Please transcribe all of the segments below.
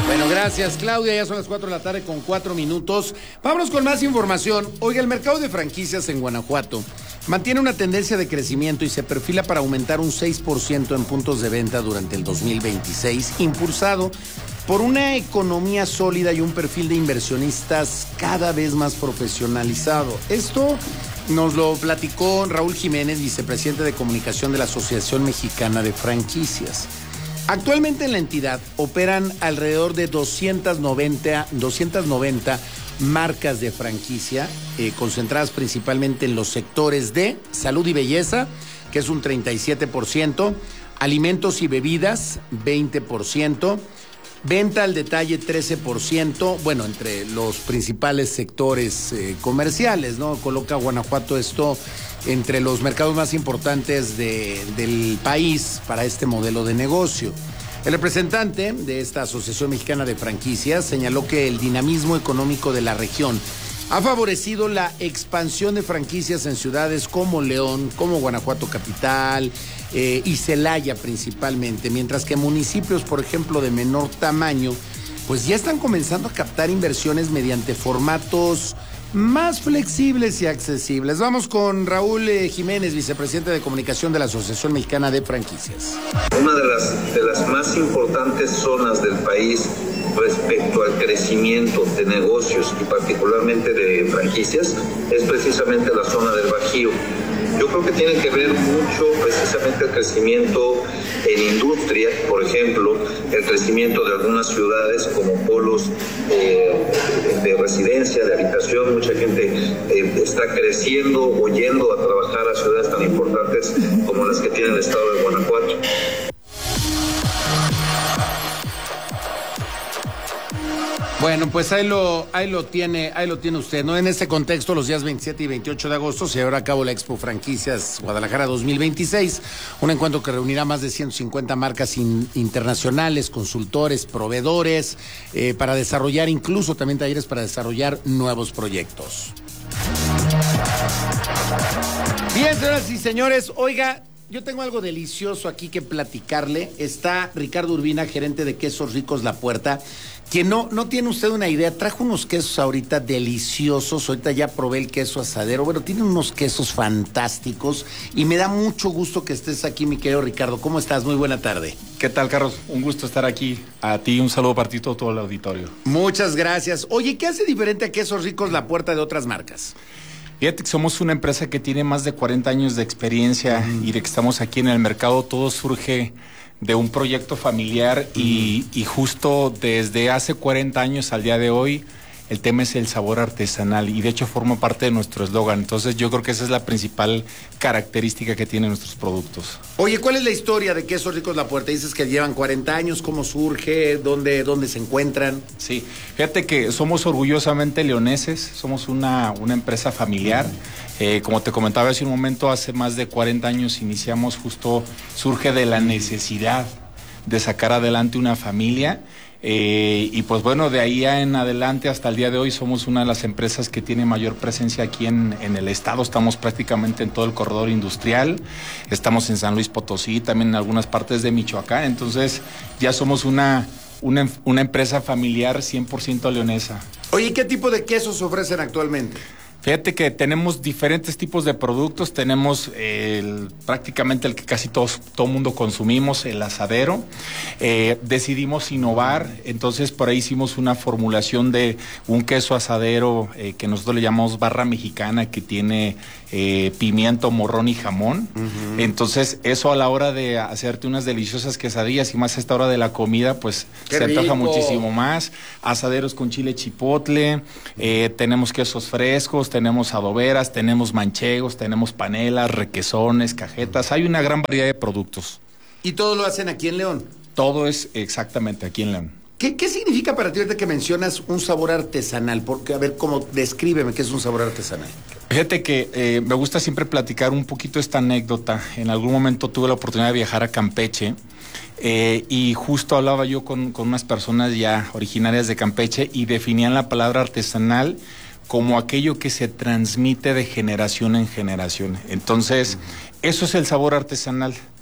Bueno, gracias, Claudia. Ya son las 4 de la tarde con 4 minutos. Vámonos con más información. Oiga, el mercado de franquicias en Guanajuato mantiene una tendencia de crecimiento y se perfila para aumentar un 6% en puntos de venta durante el 2026, impulsado por una economía sólida y un perfil de inversionistas cada vez más profesionalizado. Esto nos lo platicó Raúl Jiménez, vicepresidente de comunicación de la Asociación Mexicana de Franquicias. Actualmente en la entidad operan alrededor de 290 marcas de franquicia, concentradas principalmente en los sectores de salud y belleza, que es un 37%, alimentos y bebidas, 20%, venta al detalle 13%, bueno, entre los principales sectores comerciales, ¿no? Coloca a Guanajuato esto entre los mercados más importantes del país para este modelo de negocio. El representante de esta Asociación Mexicana de Franquicias señaló que el dinamismo económico de la región ha favorecido la expansión de franquicias en ciudades como León, como Guanajuato Capital y Celaya principalmente, mientras que municipios, por ejemplo, de menor tamaño, pues ya están comenzando a captar inversiones mediante formatos más flexibles y accesibles. Vamos con Raúl Jiménez, vicepresidente de comunicación de la Asociación Mexicana de Franquicias. Una de las más importantes zonas del país respecto al crecimiento de negocios y particularmente de franquicias es precisamente la zona del Bajío. Yo creo que tiene que ver mucho precisamente el crecimiento en industria, por ejemplo, el crecimiento de algunas ciudades como polos de residencia, de habitación. Mucha gente está creciendo o yendo a trabajar a ciudades tan importantes como las que tiene el estado de Guanajuato. Bueno, pues ahí lo tiene usted, ¿no? En este contexto, los días 27 y 28 de agosto se llevará a cabo la Expo Franquicias Guadalajara 2026, un encuentro que reunirá más de 150 marcas internacionales, consultores, proveedores, para desarrollar incluso también talleres para desarrollar nuevos proyectos. Bien, señoras y señores, oiga, yo tengo algo delicioso aquí que platicarle. Está Ricardo Urbina, gerente de Quesos Ricos La Puerta, que no tiene usted una idea, trajo unos quesos ahorita deliciosos, ahorita ya probé el queso asadero, bueno, tiene unos quesos fantásticos y me da mucho gusto que estés aquí, mi querido Ricardo. ¿Cómo estás? Muy buena tarde. ¿Qué tal, Carlos? Un gusto estar aquí. A ti un saludo para ti y todo el auditorio. Muchas gracias. Oye, ¿qué hace diferente a Quesos Ricos La Puerta de otras marcas? Fíjate que somos una empresa que tiene más de 40 años de experiencia y de que estamos aquí en el mercado. Todo surge de un proyecto familiar y justo desde hace 40 años al día de hoy el tema es el sabor artesanal y de hecho forma parte de nuestro eslogan. Entonces yo creo que esa es la principal característica que tienen nuestros productos. Oye, ¿cuál es la historia de Quesos Ricos La Puerta? Dices que llevan 40 años, ¿cómo surge? ¿Dónde se encuentran? Sí, fíjate que somos orgullosamente leoneses, somos una empresa familiar. Como te comentaba hace un momento, hace más de 40 años iniciamos, surge de la necesidad de sacar adelante una familia. Y pues bueno, de ahí en adelante hasta el día de hoy somos una de las empresas que tiene mayor presencia aquí en el estado. Estamos prácticamente en todo el corredor industrial, estamos en San Luis Potosí, también en algunas partes de Michoacán. Entonces ya somos una empresa familiar 100% leonesa. Oye, ¿qué tipo de quesos ofrecen actualmente? Fíjate que tenemos diferentes tipos de productos, tenemos prácticamente el que casi todo mundo consumimos, el asadero. Decidimos innovar, entonces por ahí hicimos una formulación de un queso asadero que nosotros le llamamos barra mexicana, que tiene pimiento, morrón y jamón. Uh-huh. Entonces eso a la hora de hacerte unas deliciosas quesadillas y más a esta hora de la comida, pues ¡qué se rico! Antoja muchísimo más. Asaderos con chile chipotle, tenemos quesos frescos, tenemos adoberas, tenemos manchegos, tenemos panelas, requesones, cajetas. Hay una gran variedad de productos. ¿Y todo lo hacen aquí en León? Todo es exactamente aquí en León. ¿Qué significa para ti ahorita que mencionas un sabor artesanal? Porque, a ver, descríbeme qué es un sabor artesanal. Fíjate que me gusta siempre platicar un poquito esta anécdota. En algún momento tuve la oportunidad de viajar a Campeche y justo hablaba yo con unas personas ya originarias de Campeche y definían la palabra artesanal como aquello que se transmite de generación en generación. Entonces, eso es el sabor artesanal,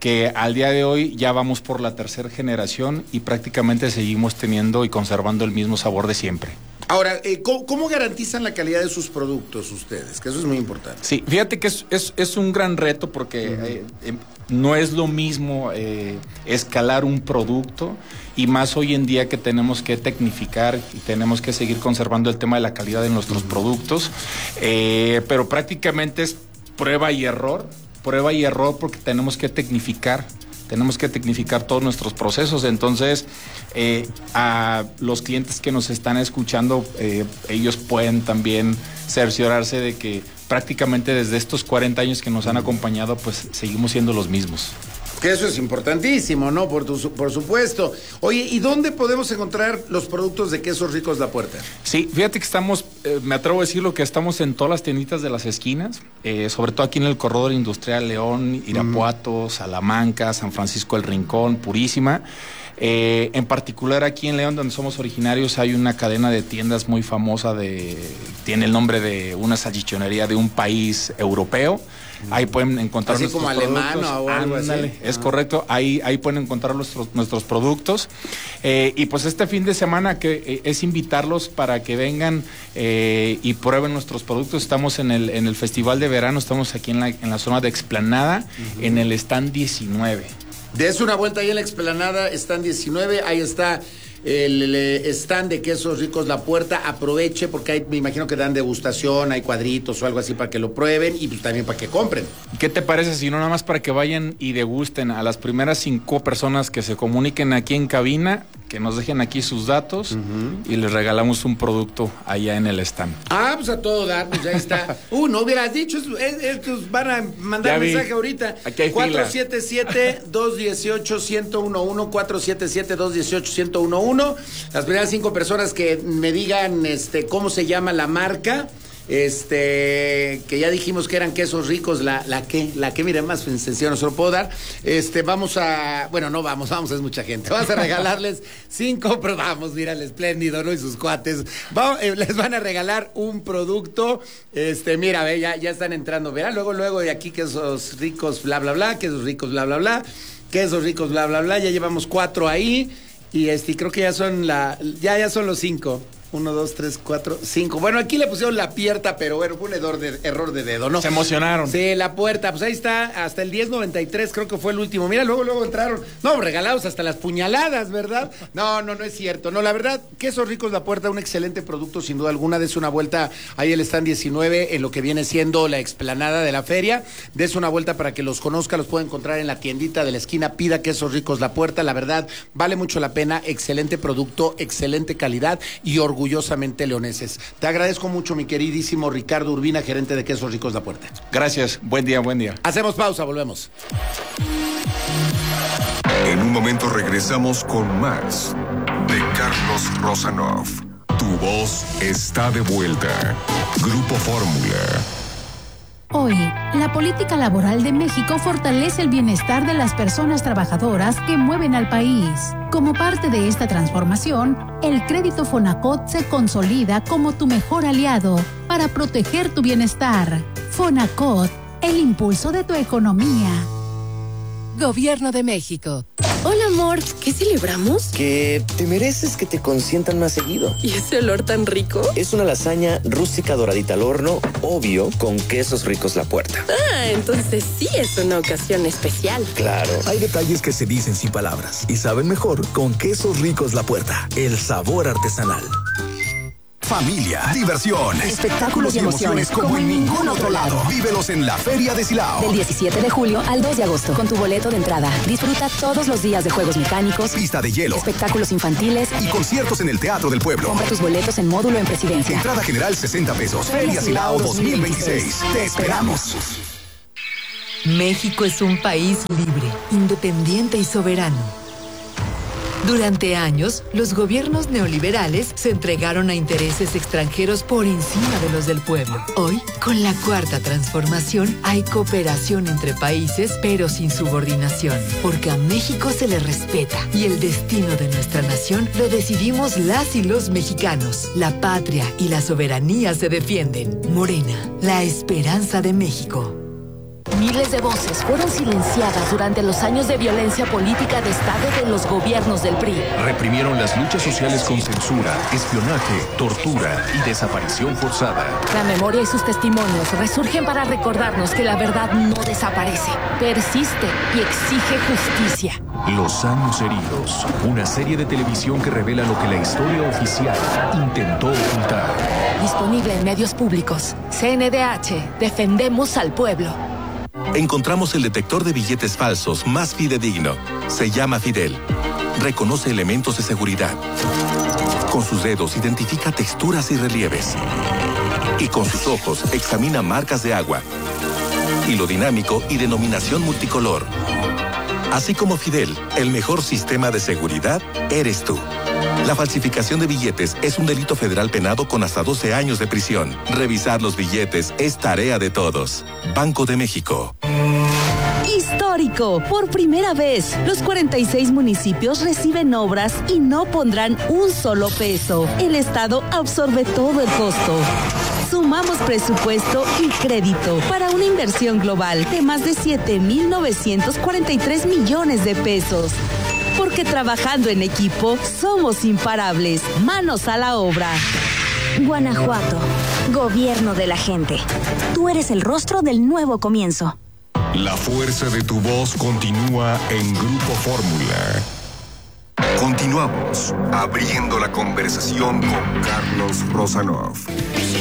que al día de hoy ya vamos por la tercera generación y prácticamente seguimos teniendo y conservando el mismo sabor de siempre. Ahora, ¿cómo garantizan la calidad de sus productos ustedes? Que eso es muy importante. Sí, fíjate que es un gran reto porque no es lo mismo escalar un producto, y más hoy en día que tenemos que tecnificar y tenemos que seguir conservando el tema de la calidad de nuestros productos, pero prácticamente es prueba y error porque tenemos que tecnificar todos nuestros procesos. Entonces, a los clientes que nos están escuchando, ellos pueden también cerciorarse de que prácticamente desde estos 40 años que nos han acompañado, pues seguimos siendo los mismos. Que eso es importantísimo, ¿no? Por supuesto. Oye, ¿y dónde podemos encontrar los productos de Quesos Ricos La Puerta? Sí, fíjate que estamos, me atrevo a decirlo, que estamos en todas las tienditas de las esquinas, sobre todo aquí en el Corredor Industrial León, Irapuato, Salamanca, San Francisco El Rincón, Purísima. En particular aquí en León, donde somos originarios, hay una cadena de tiendas muy famosa, tiene el nombre de una salchichonería de un país europeo. Ahí pueden encontrar así como alemana o algo así. Es correcto, ahí pueden encontrar nuestros productos. Y pues este fin de semana es invitarlos para que vengan y prueben nuestros productos. Estamos en el Festival de Verano, estamos aquí en la zona de Explanada, en el stand 19. Des una vuelta ahí en la Explanada, stand 19, ahí está el stand de Quesos Ricos La Puerta. Aproveche porque me imagino que dan degustación, hay cuadritos o algo así para que lo prueben y pues también para que compren. ¿Qué te parece si no nada más para que vayan y degusten a las primeras 5 personas que se comuniquen aquí en cabina, que nos dejen aquí sus datos y les regalamos un producto allá en el stand? Ah, pues a todo dar, pues ya está. No hubieras dicho, estos van a mandar mensaje ahorita. Aquí hay 477-218-1011, 477-218-1011. Las primeras 5 personas que me digan cómo se llama la marca, que ya dijimos que eran Quesos Ricos, la que, mira, más sencillo no se lo puedo dar. Vamos a es mucha gente. Vamos a regalarles 5, pero vamos, mira el espléndido, ¿no? Y sus cuates. Les van a regalar un producto. Mira, ve, ya están entrando, verá, luego de aquí Quesos Ricos, bla, bla, bla, Quesos Ricos, bla, bla, bla, Quesos Ricos, bla, bla, bla, ya llevamos 4 ahí. Y creo que ya son son los 5. 1, 2, 3, 4, 5. Bueno, aquí le pusieron La Pierta, pero bueno, fue un error de dedo, ¿no? Se emocionaron. Sí, La Puerta, pues ahí está, hasta el 10.93, creo que fue el último. Mira, luego entraron. No, regalados hasta las puñaladas, ¿verdad? No es cierto. No, la verdad, Quesos Ricos La Puerta, un excelente producto, sin duda alguna. Des una vuelta ahí el stand 19, en lo que viene siendo la explanada de la feria. Des una vuelta para que los conozca, los puede encontrar en la tiendita de la esquina. Pida Quesos Ricos La Puerta, la verdad, vale mucho la pena. Excelente producto, excelente calidad y orgullosamente leoneses. Te agradezco mucho, mi queridísimo Ricardo Urbina, gerente de Quesos Ricos La Puerta. Gracias, buen día. Hacemos pausa, volvemos. En un momento regresamos con más de Carlos Rosanov. Tu voz está de vuelta. Grupo Fórmula. Hoy, la política laboral de México fortalece el bienestar de las personas trabajadoras que mueven al país. Como parte de esta transformación, el crédito Fonacot se consolida como tu mejor aliado para proteger tu bienestar. Fonacot, el impulso de tu economía. Gobierno de México. Hola, amor. ¿Qué celebramos? Que te mereces que te consientan más seguido. ¿Y ese olor tan rico? Es una lasaña rústica doradita al horno, obvio, con Quesos Ricos La Puerta. Ah, entonces sí es una ocasión especial. Claro. Hay detalles que se dicen sin palabras y saben mejor con Quesos Ricos La Puerta. El sabor artesanal. Familia, diversión, espectáculos y emociones como en ningún otro lado. Vívelos en la Feria de Silao. Del 17 de julio al 2 de agosto, con tu boleto de entrada. Disfruta todos los días de juegos mecánicos, pista de hielo, espectáculos infantiles y conciertos en el Teatro del Pueblo. Compra tus boletos en módulo en Presidencia. Entrada general 60 pesos. Feria Silao 2026. Te esperamos. México es un país libre, independiente y soberano. Durante años, los gobiernos neoliberales se entregaron a intereses extranjeros por encima de los del pueblo. Hoy, con la Cuarta Transformación, hay cooperación entre países, pero sin subordinación, porque a México se le respeta y el destino de nuestra nación lo decidimos las y los mexicanos. La patria y la soberanía se defienden. Morena, la esperanza de México. Miles de voces fueron silenciadas durante los años de violencia política de Estado de los gobiernos del PRI. Reprimieron las luchas sociales con censura, espionaje, tortura y desaparición forzada. La memoria y sus testimonios resurgen para recordarnos que la verdad no desaparece, persiste y exige justicia. Los años heridos, una serie de televisión que revela lo que la historia oficial intentó ocultar. Disponible en medios públicos. CNDH, defendemos al pueblo. Encontramos el detector de billetes falsos más fidedigno. Se llama Fidel. Reconoce elementos de seguridad. Con sus dedos identifica texturas y relieves. Y con sus ojos examina marcas de agua. Hilo dinámico y denominación multicolor. Así como Fidel, el mejor sistema de seguridad eres tú. La falsificación de billetes es un delito federal penado con hasta 12 años de prisión. Revisar los billetes es tarea de todos. Banco de México. Histórico. Por primera vez, los 46 municipios reciben obras y no pondrán un solo peso. El Estado absorbe todo el costo. Sumamos presupuesto y crédito para una inversión global de más de 7,943 millones de pesos. Porque trabajando en equipo somos imparables. Manos a la obra. Guanajuato, gobierno de la gente. Tú eres el rostro del nuevo comienzo. La fuerza de tu voz continúa en Grupo Fórmula. Continuamos abriendo la conversación con Carlos Rosanov.